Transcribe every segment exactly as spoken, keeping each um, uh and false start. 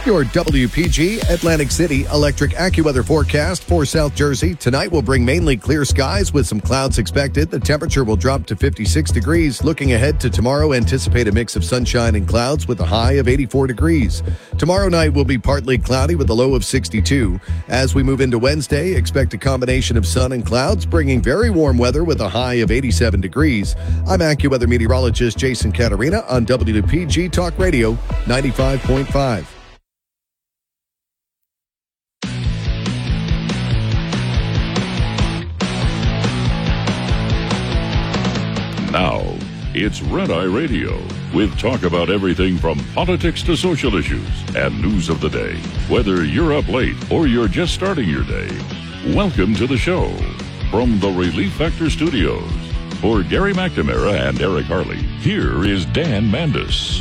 Your W P G Atlantic City electric AccuWeather forecast for South Jersey. Tonight will bring mainly clear skies with some clouds expected. The temperature will drop to fifty-six degrees. Looking ahead to tomorrow, anticipate a mix of sunshine and clouds with a high of eighty-four degrees. Tomorrow night will be partly cloudy with a low of sixty-two. As we move into Wednesday, expect a combination of sun and clouds, bringing very warm weather with a high of eighty-seven degrees. I'm AccuWeather meteorologist Jason Caterina on W P G Talk Radio ninety-five point five. Now, it's Red Eye Radio, with talk about everything from politics to social issues and news of the day. Whether you're up late or you're just starting your day, welcome to the show. From the Relief Factor Studios, for Gary McNamara and Eric Harley, here is Dan Mandis.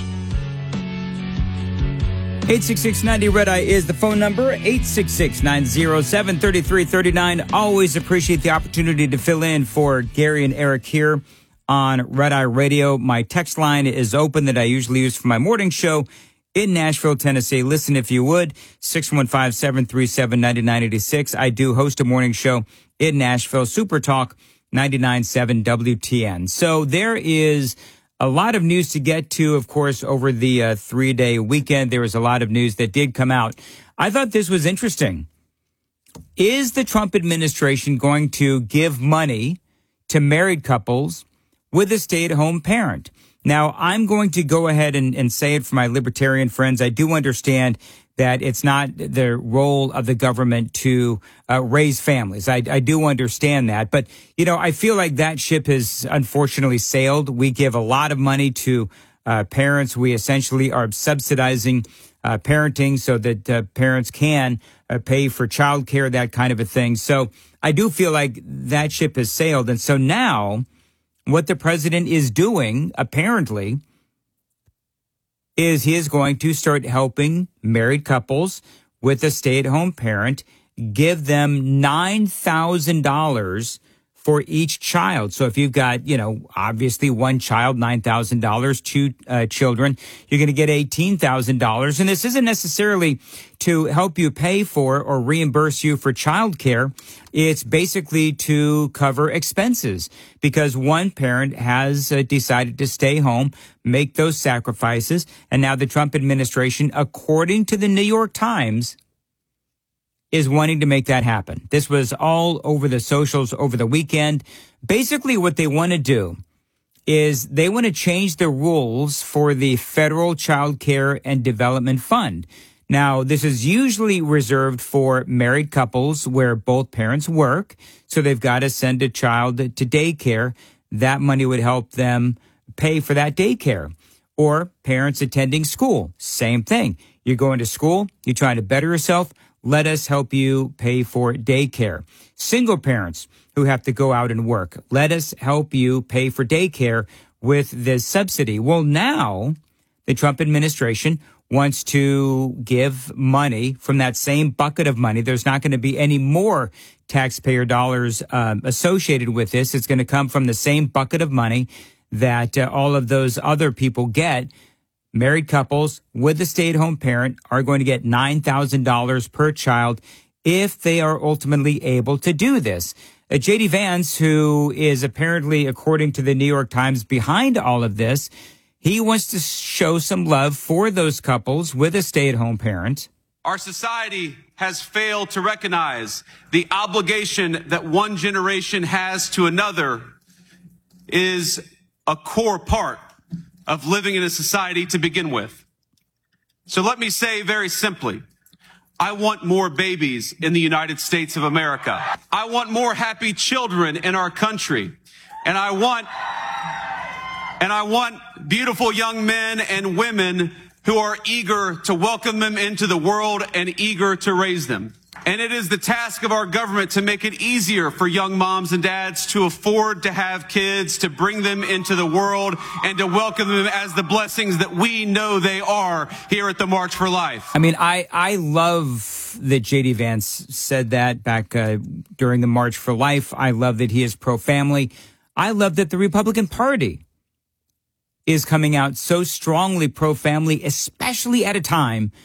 eight six six, ninety Red Eye is the phone number, eight six six, nine zero seven, three three three nine. Always appreciate the opportunity to fill in for Gary and Eric here on Red Eye Radio. My text line is open that I usually use for my morning show in Nashville, Tennessee. Listen, if you would, six one five, seven three seven, nine nine eight six. I do host a morning show in Nashville, Super Talk ninety-nine point seven W T N. So there is a lot of news to get to, of course, over the uh, three-day weekend. There was a lot of news that did come out. I thought this was interesting. Is the Trump administration going to give money to married couples with a stay-at-home parent? Now, I'm going to go ahead and, and say it for my libertarian friends. I do understand that it's not the role of the government to uh, raise families. I, I do understand that. But, you know, I feel like that ship has unfortunately sailed. We give a lot of money to uh, parents. We essentially are subsidizing uh, parenting so that uh, parents can uh, pay for childcare, that kind of a thing. So I do feel like that ship has sailed. And so now what the president is doing, apparently, is he is going to start helping married couples with a stay-at-home parent, give them nine thousand dollars for each child. So if you've got, you know, obviously one child, nine thousand dollars, two uh, children, you're going to get eighteen thousand dollars. And this isn't necessarily to help you pay for or reimburse you for childcare. It's basically to cover expenses because one parent has uh, decided to stay home, make those sacrifices. And now the Trump administration, according to the New York Times, is wanting to make that happen. This was all over the socials over the weekend. Basically, what they want to do is they want to change the rules for the Federal Child Care and Development Fund. Now, this is usually reserved for married couples where both parents work, so they've got to send a child to daycare. That money would help them pay for that daycare. Or parents attending school, same thing. You're going to school, you're trying to better yourself, let us help you pay for daycare. Single parents who have to go out and work, let us help you pay for daycare with this subsidy. Well, now the Trump administration wants to give money from that same bucket of money. There's not going to be any more taxpayer dollars um, associated with this. It's going to come from the same bucket of money that uh, all of those other people get. Married couples with a stay-at-home parent are going to get nine thousand dollars per child if they are ultimately able to do this. Uh, J D Vance, who is apparently, according to the New York Times, behind all of this, he wants to show some love for those couples with a stay-at-home parent. Our society has failed to recognize the obligation that one generation has to another is a core part of living in a society to begin with. So let me say very simply, I want more babies in the United States of America. I want more happy children in our country. And I want, and I want beautiful young men and women who are eager to welcome them into the world and eager to raise them. And it is the task of our government to make it easier for young moms and dads to afford to have kids, to bring them into the world, and to welcome them as the blessings that we know they are here at the March for Life. I mean, I, I love that J D Vance said that back uh, during the March for Life. I love that he is pro-family. I love that the Republican Party is coming out so strongly pro-family, especially at a time